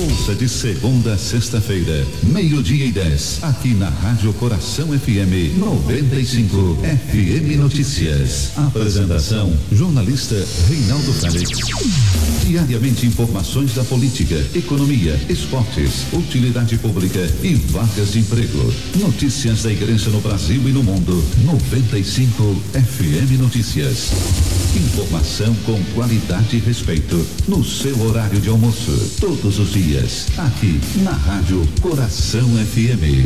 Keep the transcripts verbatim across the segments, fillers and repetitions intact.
Ouça de segunda a sexta-feira, meio-dia e dez, aqui na Rádio Coração F M noventa e cinco, F M Notícias. Apresentação, jornalista Reinaldo Félix. Diariamente informações da política, economia, esportes, utilidade pública e vagas de emprego. Notícias da igreja no Brasil e no mundo. noventa e cinco F M Notícias. Informação com qualidade e respeito no seu horário de almoço. Todos os dias, aqui na Rádio Coração F M.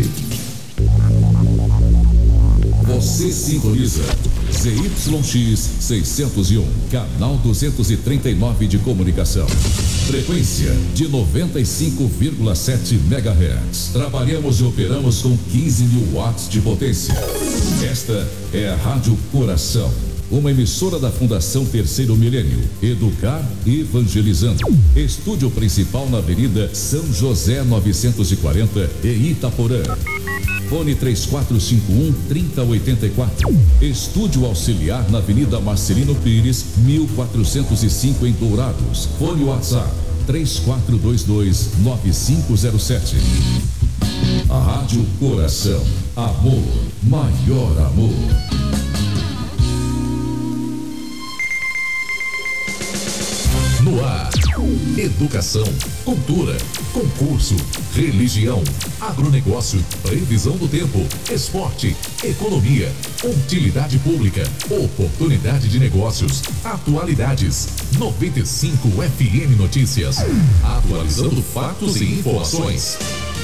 Você sintoniza Z Y X seiscentos e um, canal duzentos e trinta e nove de comunicação. Frequência de noventa e cinco vírgula sete megahertz. Trabalhamos e operamos com quinze mil watts de potência. Esta é a Rádio Coração, uma emissora da Fundação Terceiro Milênio. Educar evangelizando. Estúdio principal na Avenida São José novecentos e quarenta, em Itaporã. Fone três quatro cinco um, três zero oito quatro. Estúdio auxiliar na Avenida Marcelino Pires, mil quatrocentos e cinco, em Dourados. Fone WhatsApp três quatro dois dois, nove cinco zero sete. A Rádio Coração. Amor, maior amor. No ar, educação, cultura, concurso, religião, agronegócio, previsão do tempo, esporte, economia, utilidade pública, oportunidade de negócios, atualidades. noventa e cinco F M Notícias, atualizando fatos e informações.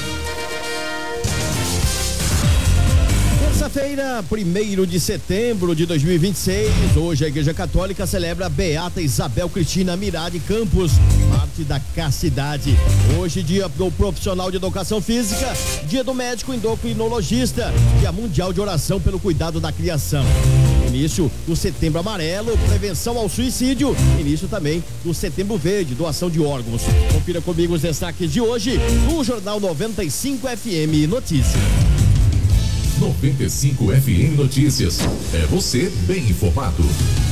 Terça-feira, primeiro de setembro de dois mil e vinte e seis, hoje a Igreja Católica celebra Beata Isabel Cristina Mirade Campos, parte da Cassidade. Hoje, dia do profissional de educação física, dia do médico endocrinologista, dia mundial de oração pelo cuidado da criação. Início do Setembro Amarelo, prevenção ao suicídio, início também do Setembro Verde, doação de órgãos. Confira comigo os destaques de hoje no Jornal noventa e cinco F M Notícias. noventa e cinco F M Notícias. É você bem informado.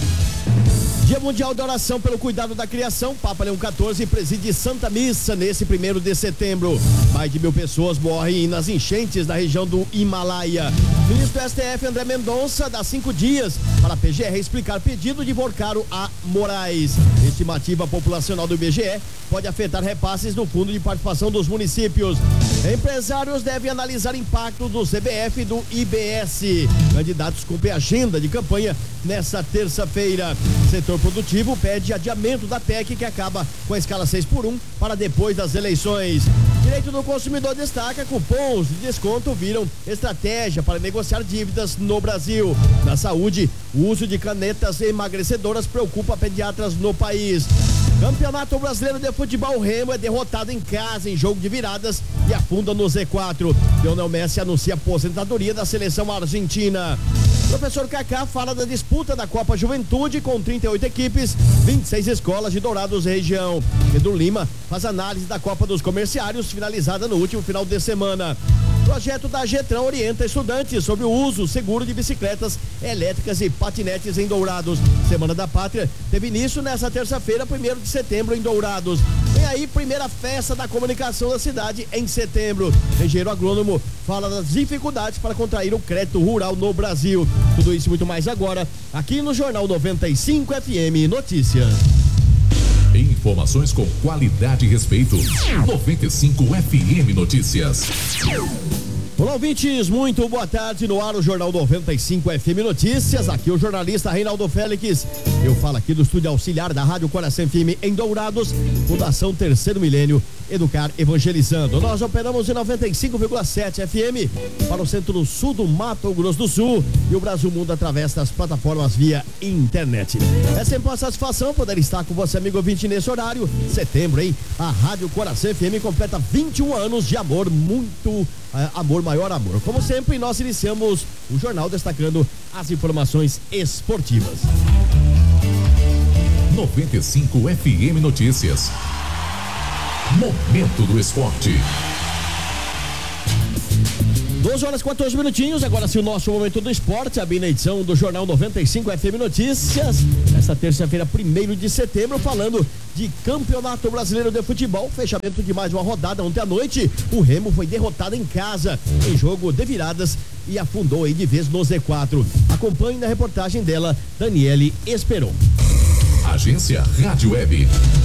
Dia Mundial de Oração pelo Cuidado da Criação. Papa Leão quatorze preside Santa Missa nesse primeiro de setembro. Mais de mil pessoas morrem nas enchentes da região do Himalaia. Ministro do S T F André Mendonça dá cinco dias para a P G R explicar pedido de Vorcaro a Moraes. Estimativa populacional do I B G E pode afetar repasses no Fundo de Participação dos Municípios. Empresários devem analisar impacto do C B F e do I B S. Candidatos cumprem agenda de campanha nessa terça-feira. Setor produtivo pede adiamento da P E C que acaba com a escala seis por um para depois das eleições. Direito do consumidor destaca: cupons de desconto viram estratégia para negociar dívidas no Brasil. Na saúde, o uso de canetas emagrecedoras preocupa pediatras no país. Campeonato Brasileiro de Futebol, Remo é derrotado em casa em jogo de viradas e afunda no Z quatro. Lionel Messi anuncia a aposentadoria da seleção argentina. Professor Kaká fala da disputa da Copa Juventude com trinta e oito equipes, vinte e seis escolas de Dourados região. Pedro Lima faz análise da Copa dos Comerciários, finalizada no último final de semana. Projeto da Getran orienta estudantes sobre o uso seguro de bicicletas elétricas e patinetes em Dourados. Semana da Pátria teve início nessa terça-feira, primeiro de setembro, em Dourados. Vem aí, primeira festa da comunicação da cidade em setembro. Engenheiro agrônomo fala das dificuldades para contrair o crédito rural no Brasil. Tudo isso e muito mais agora, aqui no Jornal noventa e cinco F M Notícias. Informações com qualidade e respeito. noventa e cinco F M Notícias. Olá, ouvintes, muito boa tarde. No ar o Jornal noventa e cinco F M Notícias. Aqui o jornalista Reinaldo Félix. Eu falo aqui do estúdio auxiliar da Rádio Coração F M em Dourados, Fundação Terceiro Milênio, Educar Evangelizando. Nós operamos em noventa e cinco vírgula sete F M para o centro-sul do Mato Grosso do Sul e o Brasil Mundo através das plataformas via internet. É sempre uma satisfação poder estar com você, amigo ouvinte, nesse horário. Setembro, hein? A Rádio Coração F M completa vinte e um anos de amor, muito uh, amor, maior amor. Como sempre, nós iniciamos o jornal destacando as informações esportivas. noventa e cinco F M Notícias. Momento do esporte. doze horas e quatorze minutinhos, agora sim o nosso Momento do Esporte, a na edição do Jornal noventa e cinco F M Notícias, nesta terça-feira, primeiro de setembro, falando de Campeonato Brasileiro de Futebol, fechamento de mais uma rodada ontem à noite. O Remo foi derrotado em casa, em jogo de viradas, e afundou aí de vez no Z quatro. Acompanhe na reportagem dela, Daniele Esperon. Agência Rádio Web.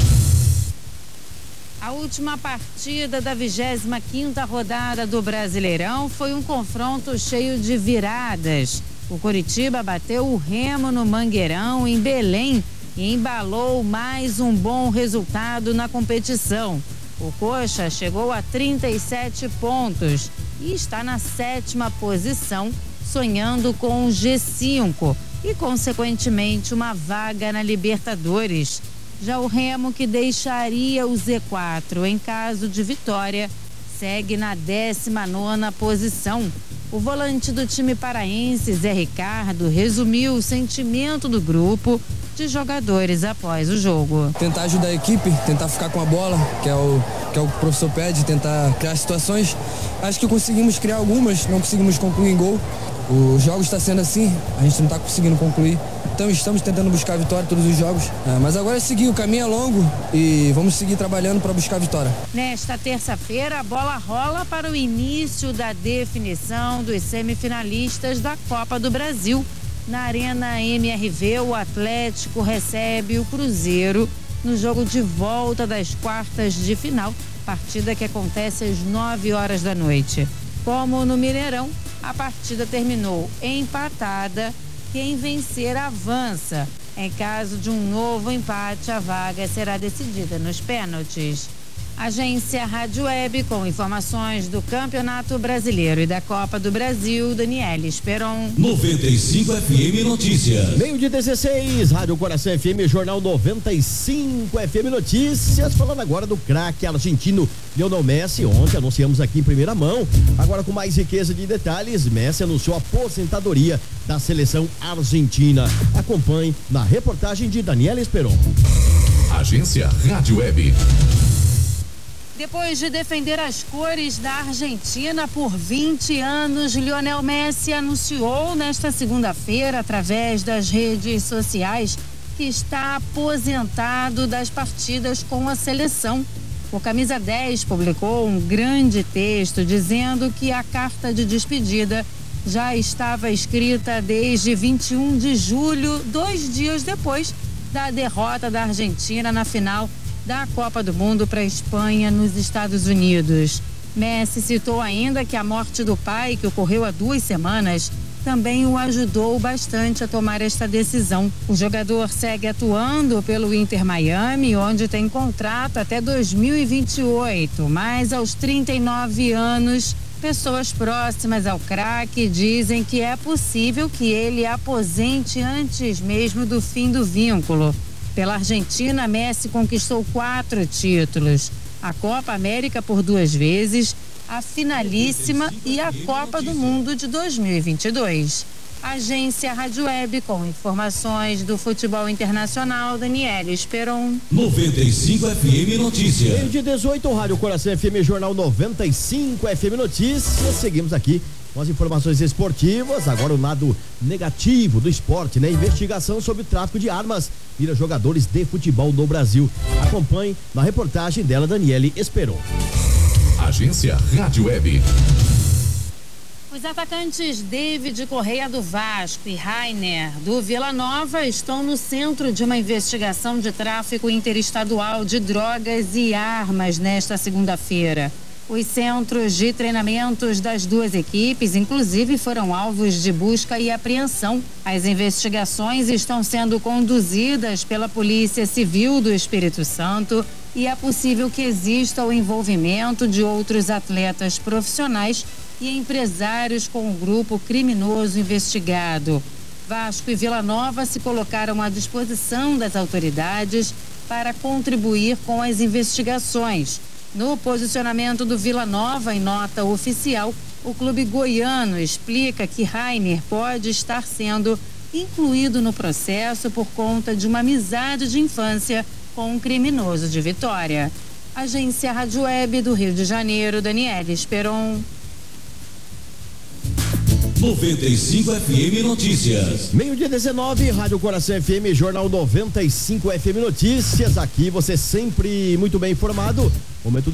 A última partida da vigésima quinta rodada do Brasileirão foi um confronto cheio de viradas. O Coritiba bateu o Remo no Mangueirão, em Belém, e embalou mais um bom resultado na competição. O Coxa chegou a trinta e sete pontos e está na sétima posição, sonhando com o G cinco e, consequentemente, uma vaga na Libertadores. Já o Remo, que deixaria o Z quatro em caso de vitória, segue na décima nona posição. O volante do time paraense, Zé Ricardo, resumiu o sentimento do grupo de jogadores após o jogo. Tentar ajudar a equipe, tentar ficar com a bola, que é o que é o professor pede, tentar criar situações. Acho que conseguimos criar algumas, não conseguimos concluir em gol. O jogo está sendo assim, a gente não está conseguindo concluir. Então estamos tentando buscar a vitória em todos os jogos. É, mas agora é seguir, o caminho é longo e vamos seguir trabalhando para buscar a vitória. Nesta terça-feira, a bola rola para o início da definição dos semifinalistas da Copa do Brasil. Na Arena M R V, o Atlético recebe o Cruzeiro no jogo de volta das quartas de final, partida que acontece às nove horas da noite. Como no Mineirão, a partida terminou empatada. Quem vencer avança. Em caso de um novo empate, a vaga será decidida nos pênaltis. Agência Rádio Web, com informações do Campeonato Brasileiro e da Copa do Brasil, Daniele Esperon. noventa e cinco F M Notícias. Meio de dezesseis, Rádio Coração F M, Jornal noventa e cinco F M Notícias. Falando agora do craque argentino Lionel Messi. Ontem anunciamos aqui em primeira mão. Agora, com mais riqueza de detalhes, Messi anunciou a aposentadoria da seleção argentina. Acompanhe na reportagem de Daniela Esperon. Agência Rádio Web. Depois de defender as cores da Argentina por vinte anos, Lionel Messi anunciou nesta segunda-feira, através das redes sociais, que está aposentado das partidas com a seleção. O Camisa dez publicou um grande texto dizendo que a carta de despedida já estava escrita desde vinte e um de julho, dois dias depois da derrota da Argentina na final da Copa do Mundo para a Espanha nos Estados Unidos. Messi citou ainda que a morte do pai, que ocorreu há duas semanas, também o ajudou bastante a tomar esta decisão. O jogador segue atuando pelo Inter Miami, onde tem contrato até dois mil e vinte e oito, mas aos trinta e nove anos, pessoas próximas ao craque dizem que é possível que ele aposente antes mesmo do fim do vínculo. Pela Argentina, Messi conquistou quatro títulos: a Copa América por duas vezes, a Finalíssima e a Copa do Mundo de dois mil e vinte e dois. Agência Rádio Web, com informações do futebol internacional, Daniele Esperon. noventa e cinco F M Notícias. Meio de dezoito, Rádio Coração F M, Jornal noventa e cinco F M Notícias. Seguimos aqui com as informações esportivas. Agora o lado negativo do esporte, né? Investigação sobre o tráfico de armas vira jogadores de futebol no Brasil. Acompanhe na reportagem dela, Daniele Esperon. Agência Rádio Web. Os atacantes David Correia do Vasco e Rainer do Vila Nova estão no centro de uma investigação de tráfico interestadual de drogas e armas nesta segunda-feira. Os centros de treinamentos das duas equipes, inclusive, foram alvos de busca e apreensão. As investigações estão sendo conduzidas pela Polícia Civil do Espírito Santo e é possível que exista o envolvimento de outros atletas profissionais e empresários com o grupo criminoso investigado. Vasco e Vila Nova se colocaram à disposição das autoridades para contribuir com as investigações. No posicionamento do Vila Nova, em nota oficial, o clube goiano explica que Rainer pode estar sendo incluído no processo por conta de uma amizade de infância com um criminoso de Vitória. Agência Rádio Web do Rio de Janeiro, Daniele Esperon. noventa e cinco F M Notícias. Meio-dia dezenove, Rádio Coração F M, Jornal noventa e cinco F M Notícias. Aqui você sempre muito bem informado. Momento